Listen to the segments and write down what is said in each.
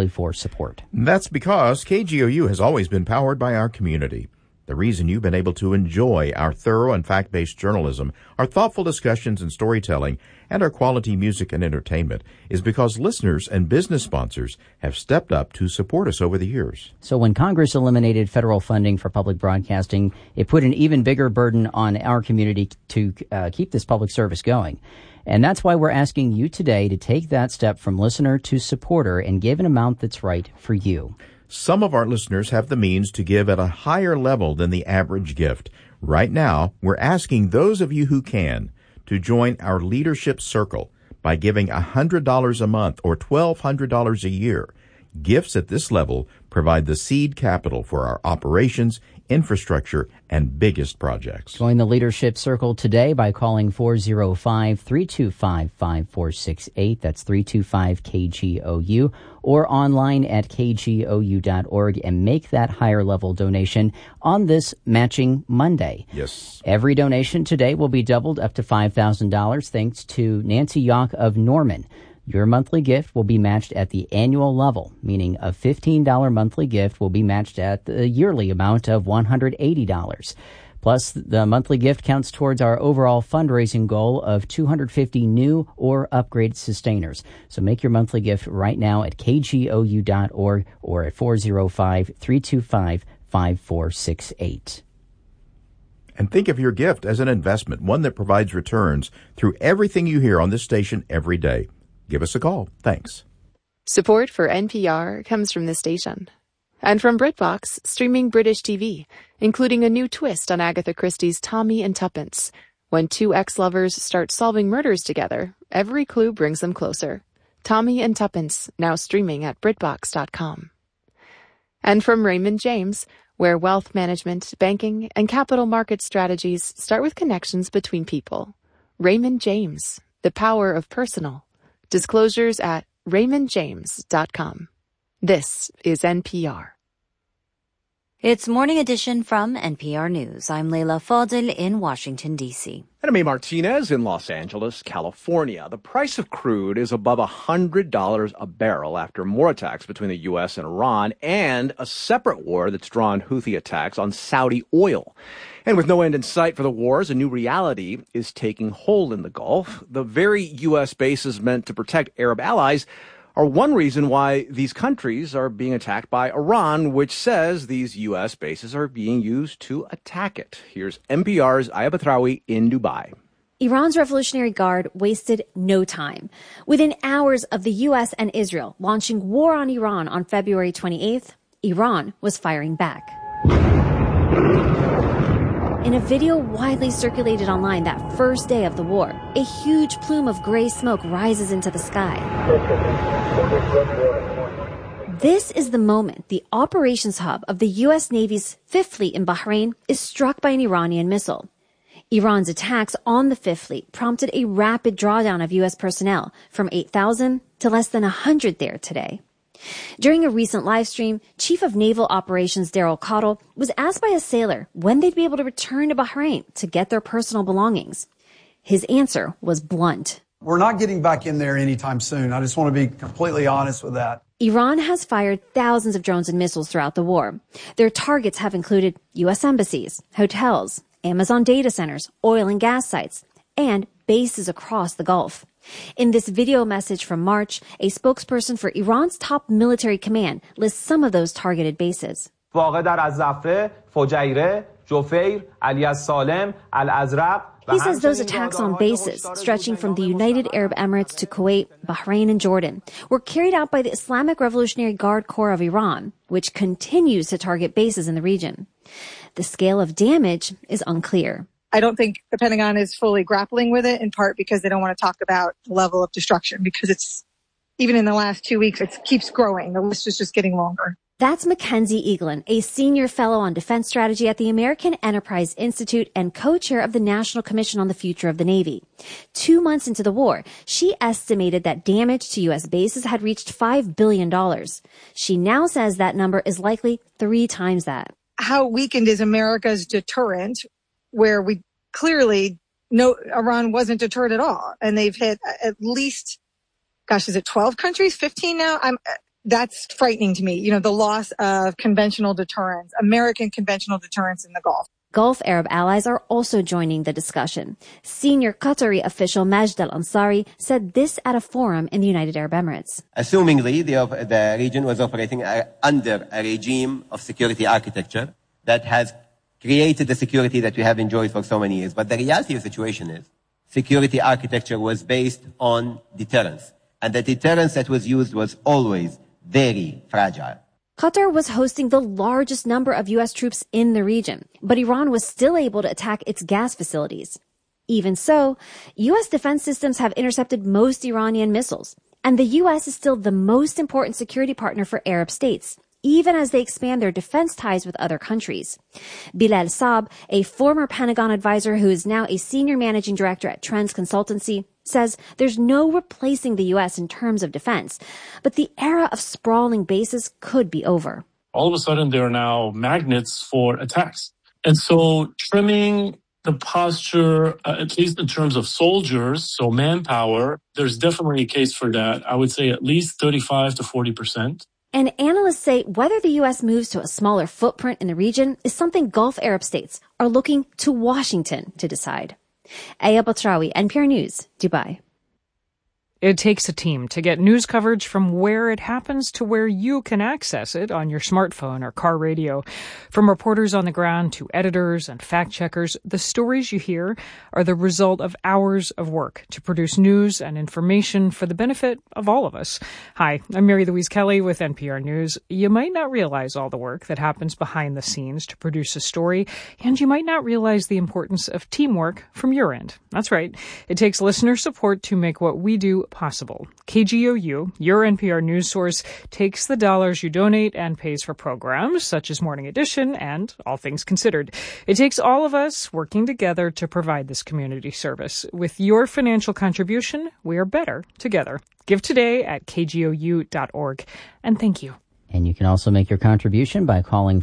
directly for support. That's because KGOU has always been powered by our community. The reason you've been able to enjoy our thorough and fact-based journalism, our thoughtful discussions and storytelling, and our quality music and entertainment is because listeners and business sponsors have stepped up to support us over the years. So when Congress eliminated federal funding for public broadcasting, it put an even bigger burden on our community to keep this public service going. And that's why we're asking you today to take that step from listener to supporter and give an amount that's right for you. Some of our listeners have the means to give at a higher level than the average gift. Right now, we're asking those of you who can to join our leadership circle by giving $100 a month or $1,200 a year. Gifts at this level provide the seed capital for our operations, infrastructure, and biggest projects. Join the leadership circle today by calling 405-325-5468. That's 325-KGOU, or online at kgou.org, and make that higher level donation on this Matching Monday. Yes. Every donation today will be doubled up to $5,000 thanks to Nancy Yock of Norman. Your monthly gift will be matched at the annual level, meaning a $15 monthly gift will be matched at the yearly amount of $180. Plus, the monthly gift counts towards our overall fundraising goal of 250 new or upgraded sustainers. So make your monthly gift right now at kgou.org or at 405-325-5468. And think of your gift as an investment, one that provides returns through everything you hear on this station every day. Give us a call. Thanks. Support for NPR comes from this station. And from BritBox, streaming British TV, including a new twist on Agatha Christie's Tommy and Tuppence. When two ex-lovers start solving murders together, every clue brings them closer. Tommy and Tuppence, now streaming at BritBox.com. And from Raymond James, where wealth management, banking, and capital market strategies start with connections between people. Raymond James, the power of personal. Disclosures at raymondjames.com. This is NPR. It's Morning Edition from NPR News. I'm Leila Fadel in Washington, D.C. And I'm A. Martinez in Los Angeles, California. The price of crude is above $100 a barrel after more attacks between the U.S. and Iran and a separate war that's drawn Houthi attacks on Saudi oil. And with no end in sight for the wars, a new reality is taking hold in the Gulf. The very U.S. bases meant to protect Arab allies are one reason why these countries are being attacked by Iran, which says these U.S. bases are being used to attack it. Here's NPR's Aya Batrawi in Dubai. Iran's Revolutionary Guard wasted no time. Within hours of the U.S. and Israel launching war on Iran on February 28th, Iran was firing back. In a video widely circulated online that first day of the war, a huge plume of gray smoke rises into the sky. This is the moment the operations hub of the U.S. Navy's Fifth Fleet in Bahrain is struck by an Iranian missile. Iran's attacks on the Fifth Fleet prompted a rapid drawdown of U.S. personnel from 8,000 to less than 100 there today. During a recent live stream, Chief of Naval Operations Daryl Cottle was asked by a sailor when they'd be able to return to Bahrain to get their personal belongings. His answer was blunt. We're not getting back in there anytime soon. I just want to be completely honest with that. Iran has fired thousands of drones and missiles throughout the war. Their targets have included U.S. embassies, hotels, Amazon data centers, oil and gas sites, and bases across the Gulf. In this video message from March, a spokesperson for Iran's top military command lists some of those targeted bases. He says those attacks on bases, stretching from the United Arab Emirates to Kuwait, Bahrain, and Jordan, were carried out by the Islamic Revolutionary Guard Corps of Iran, which continues to target bases in the region. The scale of damage is unclear. I don't think the Pentagon is fully grappling with it, in part because they don't want to talk about the level of destruction, because it's, even in the last 2 weeks, it keeps growing. The list is just getting longer. That's Mackenzie Eaglin, a senior fellow on defense strategy at the American Enterprise Institute and co-chair of the National Commission on the Future of the Navy. 2 months into the war, she estimated that damage to U.S. bases had reached $5 billion. She now says that number is likely 3 times that. How weakened is America's deterrent, where we clearly know Iran wasn't deterred at all. And they've hit at least, is it 12 countries, 15 now? That's frightening to me. You know, the loss of conventional deterrence, American conventional deterrence in the Gulf. Gulf Arab allies are also joining the discussion. Senior Qatari official Majd al-Ansari said this at a forum in the United Arab Emirates. Assumingly, the region was operating under a regime of security architecture that has created the security that we have enjoyed for so many years. But the reality of the situation is security architecture was based on deterrence. And the deterrence that was used was always very fragile. Qatar was hosting the largest number of U.S. troops in the region, but Iran was still able to attack its gas facilities. Even so, U.S. defense systems have intercepted most Iranian missiles, and the U.S. is still the most important security partner for Arab states, even as they expand their defense ties with other countries. Bilal Saab, a former Pentagon advisor who is now a senior managing director at Trends Consultancy, says there's no replacing the U.S. in terms of defense, but the era of sprawling bases could be over. All of a sudden, there are now magnets for attacks. And so trimming the posture, at least in terms of soldiers, so manpower, there's definitely a case for that. I would say at least 35 to 40%. And analysts say whether the U.S. moves to a smaller footprint in the region is something Gulf Arab states are looking to Washington to decide. Aya Batrawi, NPR News, Dubai. It takes a team to get news coverage from where it happens to where you can access it on your smartphone or car radio. From reporters on the ground to editors and fact checkers, the stories you hear are the result of hours of work to produce news and information for the benefit of all of us. Hi, I'm Mary Louise Kelly with NPR News. You might not realize all the work that happens behind the scenes to produce a story, and you might not realize the importance of teamwork from your end. That's right. It takes listener support to make what we do possible. KGOU, your NPR news source, takes the dollars you donate and pays for programs such as Morning Edition and All Things Considered. It takes all of us working together to provide this community service. With your financial contribution, we are better together. Give today at kgou.org. And thank you. And you can also make your contribution by calling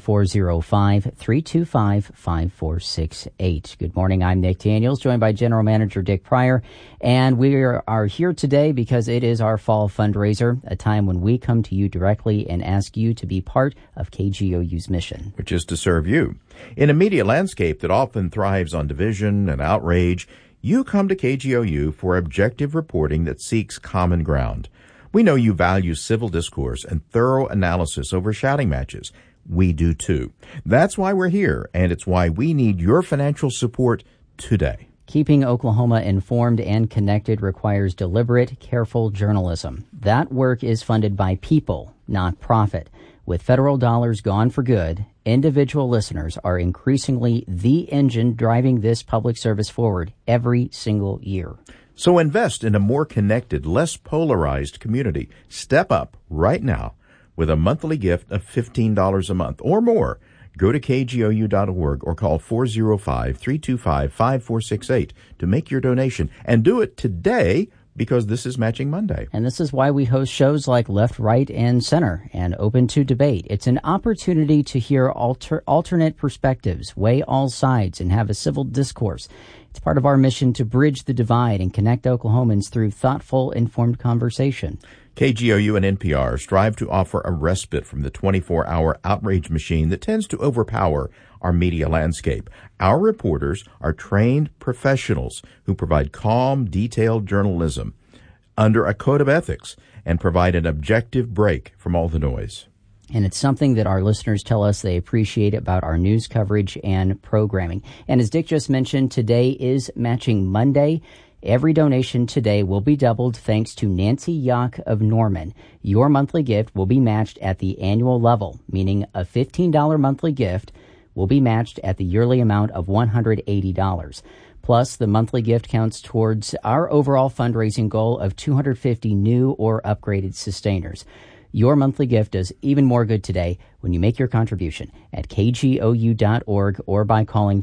405-325-5468. Good morning, I'm Nick Daniels, joined by General Manager Dick Pryor. And we are here today because it is our fall fundraiser, a time when we come to you directly and ask you to be part of KGOU's mission. Which is to serve you. In a media landscape that often thrives on division and outrage, you come to KGOU for objective reporting that seeks common ground. We know you value civil discourse and thorough analysis over shouting matches. We do too. That's why we're here, and it's why we need your financial support today. Keeping Oklahoma informed and connected requires deliberate, careful journalism. That work is funded by people, not profit. With federal dollars gone for good, individual listeners are increasingly the engine driving this public service forward every single year. So invest in a more connected, less polarized community. Step up right now with a monthly gift of $15 a month or more. Go to kgou.org or call 405-325-5468 to make your donation. And do it today because this is Matching Monday. And this is why we host shows like Left, Right, and Center and Open to Debate. It's an opportunity to hear alternate perspectives, weigh all sides, and have a civil discourse. It's part of our mission to bridge the divide and connect Oklahomans through thoughtful, informed conversation. KGOU and NPR strive to offer a respite from the 24-hour outrage machine that tends to overpower our media landscape. Our reporters are trained professionals who provide calm, detailed journalism under a code of ethics and provide an objective break from all the noise. And it's something that our listeners tell us they appreciate about our news coverage and programming. And as Dick just mentioned, today is Matching Monday. Every donation today will be doubled thanks to Nancy Yock of Norman. Your monthly gift will be matched at the annual level, meaning a $15 monthly gift will be matched at the yearly amount of $180. Plus, the monthly gift counts towards our overall fundraising goal of 250 new or upgraded sustainers. Your monthly gift does even more good today when you make your contribution at kgou.org or by calling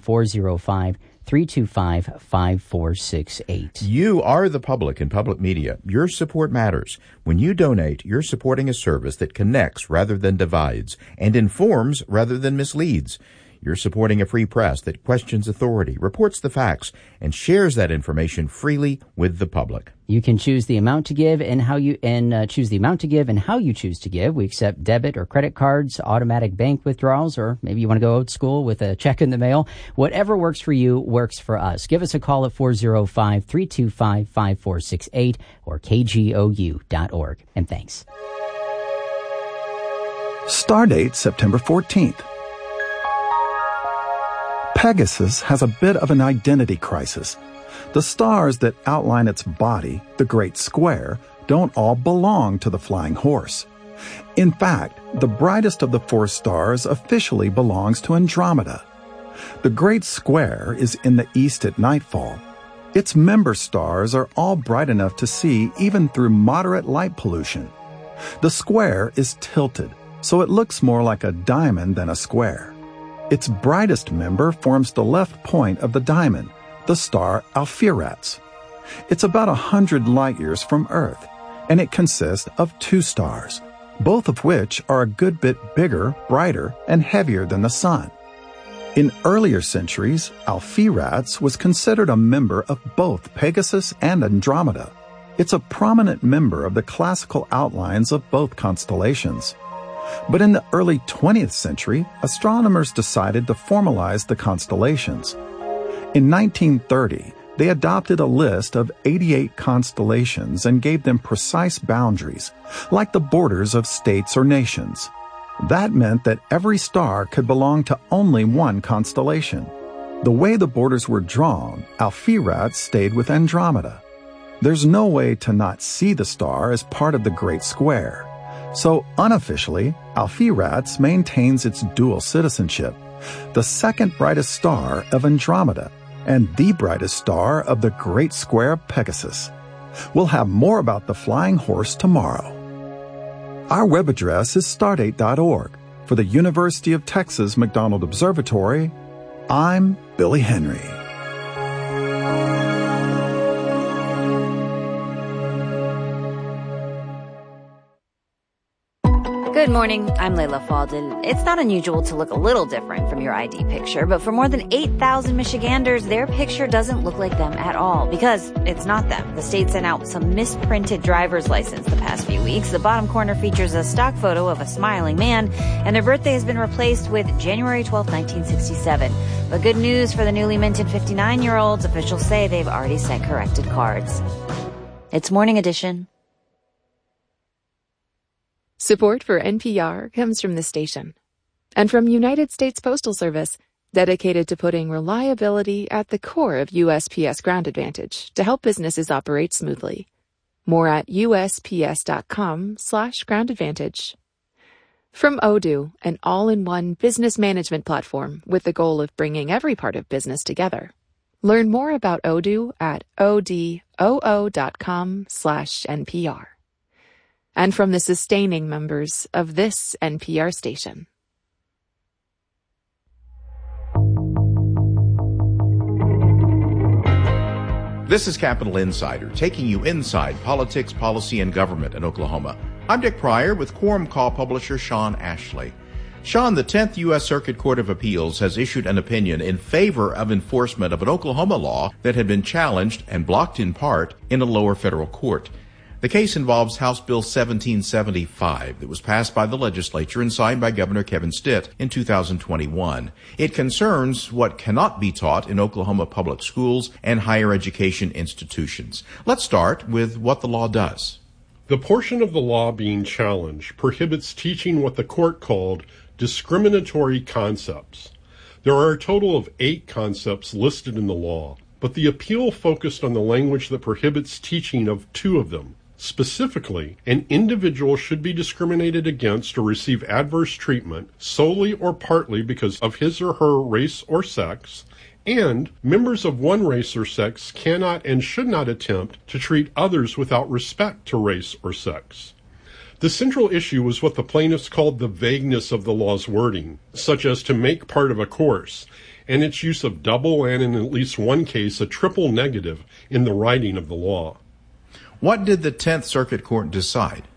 405-325-5468. You are the public and public media. Your support matters. When you donate, you're supporting a service that connects rather than divides and informs rather than misleads. You're supporting a free press that questions authority, reports the facts, and shares that information freely with the public. You can choose the amount to give and how you choose the amount to give and how you choose to give. We accept debit or credit cards, automatic bank withdrawals, or maybe you want to go old school with a check in the mail. Whatever works for you works for us. Give us a call at 405-325-5468 or kgou.org. And thanks. Stardate September 14th. Pegasus has a bit of an identity crisis. The stars that outline its body, the Great Square, don't all belong to the flying horse. In fact, the brightest of the four stars officially belongs to Andromeda. The Great Square is in the east at nightfall. Its member stars are all bright enough to see even through moderate light pollution. The square is tilted, so it looks more like a diamond than a square. Its brightest member forms the left point of the diamond, the star Alpheratz. It's about 100 light-years from Earth, and it consists of two stars, both of which are a good bit bigger, brighter, and heavier than the Sun. In earlier centuries, Alpheratz was considered a member of both Pegasus and Andromeda. It's a prominent member of the classical outlines of both constellations. But in the early 20th century, astronomers decided to formalize the constellations. In 1930, they adopted a list of 88 constellations and gave them precise boundaries, like the borders of states or nations. That meant that every star could belong to only one constellation. The way the borders were drawn, Alpheratz stayed with Andromeda. There's no way to not see the star as part of the Great Square. So unofficially, Alpheratz maintains its dual citizenship, the second brightest star of Andromeda and the brightest star of the Great Square Pegasus. We'll have more about the flying horse tomorrow. Our web address is stardate.org. For the University of Texas McDonald Observatory, I'm Billy Henry. Good morning, I'm Layla Fadel. It's not unusual to look a little different from your ID picture, but for more than 8,000 Michiganders, their picture doesn't look like them at all, because it's not them. The state sent out some misprinted driver's license the past few weeks. The bottom corner features a stock photo of a smiling man, and their birthday has been replaced with January 12, 1967. But good news for the newly minted 59-year-olds. Officials say they've already sent corrected cards. It's Morning Edition. Support for NPR comes from this station and from United States Postal Service, dedicated to putting reliability at the core of USPS Ground Advantage to help businesses operate smoothly. More at USPS.com/Ground Advantage. From Odoo, an all-in-one business management platform with the goal of bringing every part of business together. Learn more about Odoo at odoo.com/NPR. And from the sustaining members of this NPR station. This is Capital Insider, taking you inside politics, policy, and government in Oklahoma. I'm Dick Pryor with Quorum Call publisher Sean Ashley. Sean, the 10th U.S. Circuit Court of Appeals has issued an opinion in favor of enforcement of an Oklahoma law that had been challenged and blocked in part in a lower federal court. The case involves House Bill 1775 that was passed by the legislature and signed by Governor Kevin Stitt in 2021. It concerns what cannot be taught in Oklahoma public schools and higher education institutions. Let's start with what the law does. The portion of the law being challenged prohibits teaching what the court called discriminatory concepts. There are a total of 8 concepts listed in the law, but the appeal focused on the language that prohibits teaching of 2 of them. Specifically, an individual should be discriminated against or receive adverse treatment solely or partly because of his or her race or sex, and members of one race or sex cannot and should not attempt to treat others without respect to race or sex. The central issue was what the plaintiffs called the vagueness of the law's wording, such as to make part of a course, and its use of double and, in at least one case, a triple negative in the writing of the law. What did the 10th Circuit Court decide?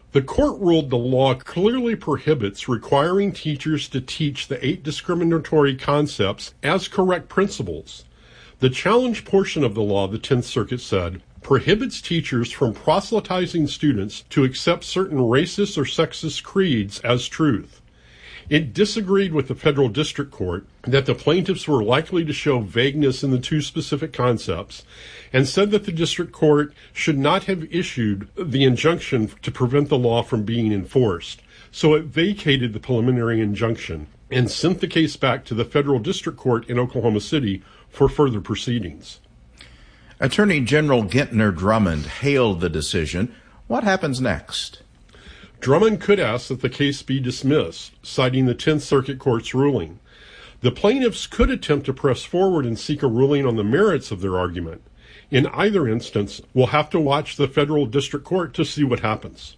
The court ruled the law clearly prohibits requiring teachers to teach the 8 discriminatory concepts as correct principles. The challenge portion of the law, the 10th Circuit said, prohibits teachers from proselytizing students to accept certain racist or sexist creeds as truth. It disagreed with the federal district court that the plaintiffs were likely to show vagueness in the 2 specific concepts, and said that the district court should not have issued the injunction to prevent the law from being enforced. So it vacated the preliminary injunction and sent the case back to the federal district court in Oklahoma City for further proceedings. Attorney General Gentner Drummond hailed the decision. What happens next? Drummond could ask that the case be dismissed, citing the 10th Circuit Court's ruling. The plaintiffs could attempt to press forward and seek a ruling on the merits of their argument. In either instance, we'll have to watch the federal district court to see what happens.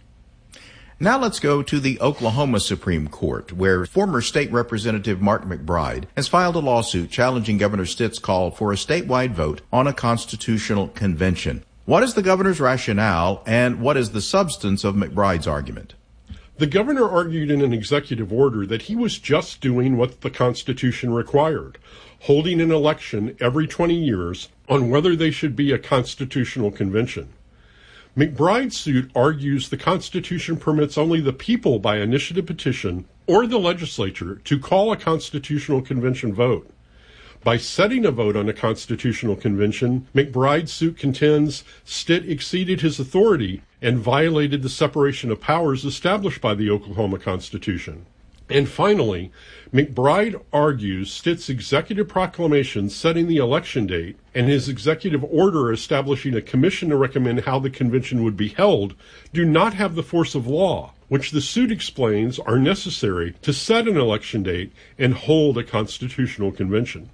Now let's go to the Oklahoma Supreme Court, where former State Representative Mark McBride has filed a lawsuit challenging Governor Stitt's call for a statewide vote on a constitutional convention. What is the governor's rationale, and what is the substance of McBride's argument? The governor argued in an executive order that he was just doing what the Constitution required, holding an election every 20 years on whether they should be a constitutional convention. McBride's suit argues the Constitution permits only the people by initiative petition or the legislature to call a constitutional convention vote. By setting a vote on a constitutional convention, McBride's suit contends Stitt exceeded his authority and violated the separation of powers established by the Oklahoma Constitution. And finally, McBride argues Stitt's executive proclamation setting the election date and his executive order establishing a commission to recommend how the convention would be held do not have the force of law, which the suit explains are necessary to set an election date and hold a constitutional convention.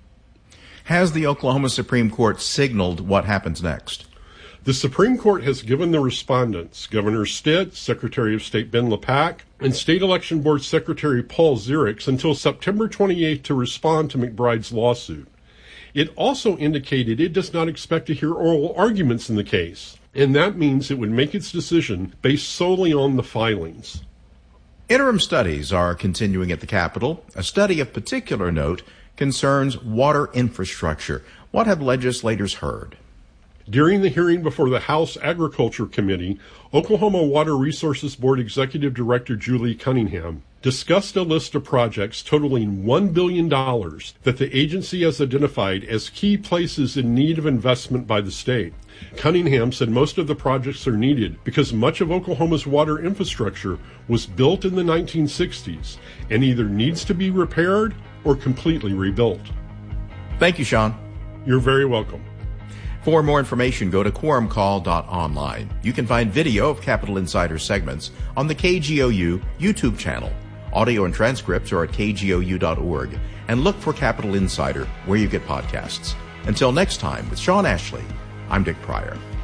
Has the Oklahoma Supreme Court signaled what happens next? The Supreme Court has given the respondents, Governor Stitt, Secretary of State Ben LePac, and State Election Board Secretary Paul Zirix until September 28th to respond to McBride's lawsuit. It also indicated it does not expect to hear oral arguments in the case, and that means it would make its decision based solely on the filings. Interim studies are continuing at the Capitol. A study of particular note concerns water infrastructure. What have legislators heard? During the hearing before the House Agriculture Committee, Oklahoma Water Resources Board Executive Director Julie Cunningham discussed a list of projects totaling $1 billion that the agency has identified as key places in need of investment by the state. Cunningham said most of the projects are needed because much of Oklahoma's water infrastructure was built in the 1960s and either needs to be repaired or completely rebuilt. Thank you, Sean. You're very welcome. For more information, go to quorumcall.online. You can find video of Capitol Insider segments on the KGOU YouTube channel. Audio and transcripts are at kgou.org. And look for Capitol Insider where you get podcasts. Until next time, with Sean Ashley, I'm Dick Pryor.